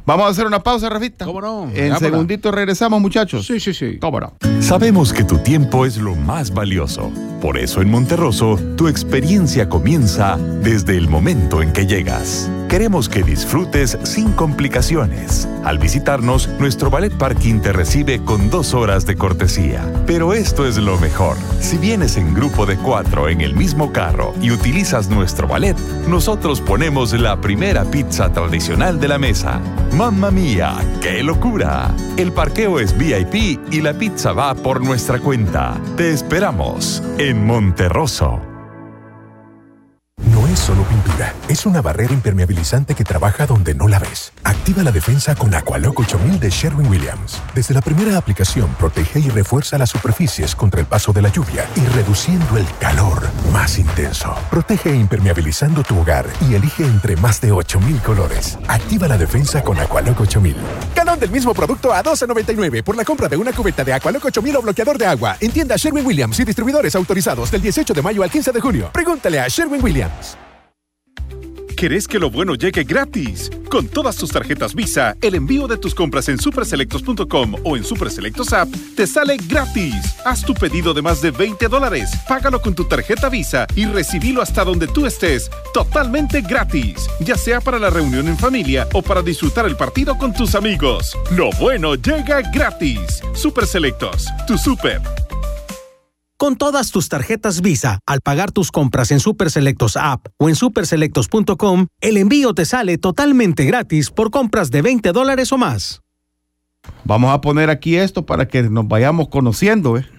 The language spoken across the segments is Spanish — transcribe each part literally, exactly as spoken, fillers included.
Vamos a hacer una pausa, Rafita. ¿Cómo no? En Hagámosla. segundito regresamos, muchachos. Sí, sí, sí. ¿Cómo no? Sabemos que tu tiempo es lo más valioso. Por eso en Monterroso, tu experiencia comienza desde el momento en que llegas. Queremos que disfrutes sin complicaciones. Al visitarnos, nuestro ballet parking te recibe con dos horas de cortesía. Pero esto es lo mejor. Si vienes en grupo de cuatro en el mismo carro y utilizas nuestro ballet, nosotros ponemos la primera pizza tradicional de la mesa. ¡Mamma mía! ¡Qué locura! El parqueo es V I P y la pizza va por nuestra cuenta. Te esperamos en Monterroso. No es solo pintura, es una barrera impermeabilizante que trabaja donde no la ves. Activa la defensa con Aqualock ocho mil de Sherwin-Williams. Desde la primera aplicación, protege y refuerza las superficies contra el paso de la lluvia y reduciendo el calor más intenso. Protege impermeabilizando tu hogar y elige entre más de ocho mil colores. Activa la defensa con Aqualock ocho mil. Galón del mismo producto a doce noventa y nueve por la compra de una cubeta de Aqualock ocho mil o bloqueador de agua. En tienda Sherwin-Williams y distribuidores autorizados del dieciocho de mayo al quince de junio. Pregúntale a Sherwin-Williams. ¿Querés que lo bueno llegue gratis? Con todas tus tarjetas Visa, el envío de tus compras en superselectos punto com o en Superselectos App te sale gratis. Haz tu pedido de más de veinte dólares, págalo con tu tarjeta Visa y recibilo hasta donde tú estés, totalmente gratis. Ya sea para la reunión en familia o para disfrutar el partido con tus amigos. Lo bueno llega gratis. Superselectos, tu super. Con todas tus tarjetas Visa, al pagar tus compras en Superselectos App o en superselectos punto com, el envío te sale totalmente gratis por compras de veinte dólares o más. Vamos a poner aquí esto para que nos vayamos conociendo, ¿eh?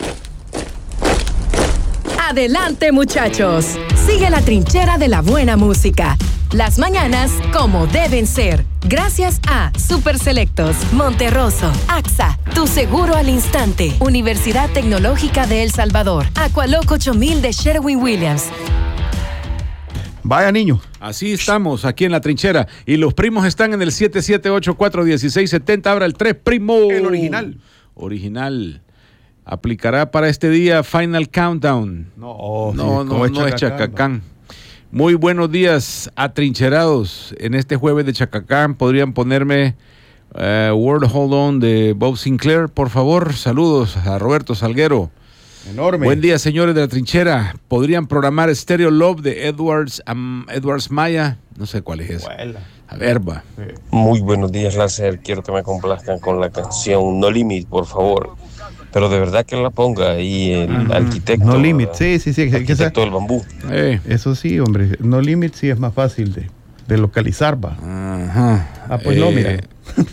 Adelante, muchachos. Sigue la trinchera de la buena música. Las mañanas como deben ser. Gracias a Superselectos, Monterroso, A X A, Tu Seguro al Instante, Universidad Tecnológica de El Salvador, Aqualock ocho mil de Sherwin-Williams. Vaya, niño. Así estamos, aquí en la trinchera. Y los primos están en el siete siete ocho cuatro uno seis siete cero. Abra el tres, primo. El original. Original. Aplicará para este día Final Countdown. No, oh, no, sí, no, es no es Chacacán. Muy buenos días, atrincherados. En este jueves de Chacacán, ¿podrían ponerme uh, World Hold On de Bob Sinclair, por favor? Saludos a Roberto Salguero. Enorme. Buen día, señores de la trinchera. ¿Podrían programar Stereo Love de Edwards, um, Edwards Maya? No sé cuál es esa. A ver, va. Muy buenos días, Láser. Quiero que me complazcan con la canción No Limit, por favor. Pero de verdad que la ponga ahí el uh-huh. arquitecto. No Limit, sí, sí, sí. Arquitecto del bambú. Eh. Eso sí, hombre. No Limit sí es más fácil de, de localizar, va. Ajá. Ah, pues eh. no, mira.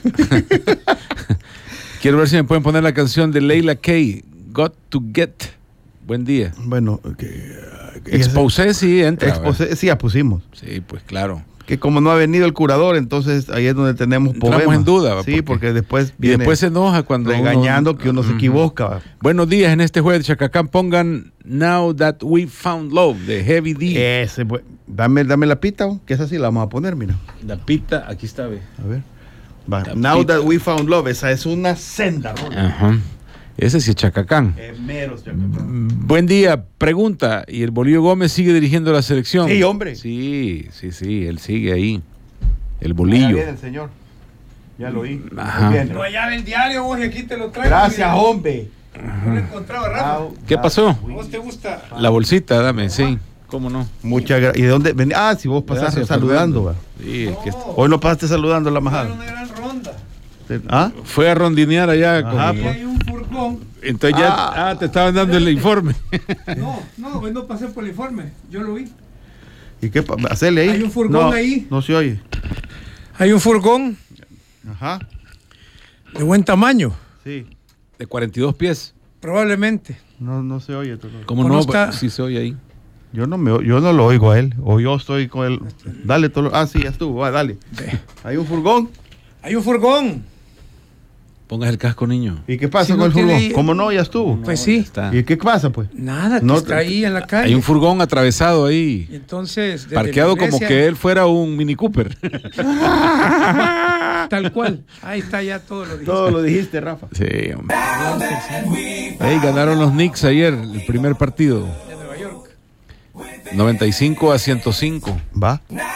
Quiero ver si me pueden poner la canción de Leila K. Got to Get. Buen día. Bueno, que, que Exposé sí entra. Exposé, sí, ya pusimos. Sí, pues claro. Que como no ha venido el curador, entonces ahí es donde tenemos problemas. Estamos en duda. Sí, porque, porque después viene y después se enoja cuando regañando uno, que uno uh-huh. se equivoca. Buenos días, en este jueves de Chacacán pongan Now That We Found Love de Heavy D. Ese, dame, dame la pita, que esa sí la vamos a poner, mira. La pita, aquí está, ve. A ver. Va. Now pita. That We Found Love, esa es una senda. Ajá. Ese sí es Chacacán. Es meros Chacacán. Buen día, pregunta. ¿Y el Bolillo Gómez sigue dirigiendo la selección? Sí, hombre. Sí, sí, sí, él sigue ahí. El Bolillo. Ya viene el señor. Ya lo oí. Ajá. No, allá el diario, vos, y aquí te lo traigo. Gracias, mira. Hombre. No lo encontraba, Rafa. ¿Qué pasó? ¿A vos te gusta? La bolsita, dame, sí. ¿Cómo no? Muchas gracias. ¿Y de dónde ven? Ah, si vos pasaste saludando, va. Sí, es que no. Hoy no pasaste saludando a la majada. Una gran ronda. ¿Ah? Fue a rondinear allá. Ajá, con... hay un furgón. Entonces ya ah, ah, te estaban dando el informe. No, no, pues no pasé por el informe. Yo lo vi. ¿Y qué? Hacerle ahí. Hay un furgón no, ahí. No se oye. Hay un furgón. Ajá. De buen tamaño. Sí. De cuarenta y dos pies. Probablemente. No, no se oye. ¿Cómo no? Está... Sí se oye ahí. Yo no me, yo no lo oigo a él. O yo estoy con él. Dale todo. Ah, sí, ya estuvo. Va, dale. Hay un furgón. Hay un furgón. Pongas el casco, niño. ¿Y qué pasa si con no el furgón? tiene... ¿Cómo no? Ya estuvo. Pues sí. ¿Y qué pasa, pues? Nada, no está ahí en la calle. Hay un furgón atravesado ahí. Y entonces, parqueado como que él fuera un Mini Cooper. Tal cual. Ahí está, ya todo lo dijiste. Todo lo dijiste, Rafa. Sí, hombre. Hey, ganaron los Knicks ayer, el primer partido. De Nueva York. noventa y cinco a ciento cinco. Va.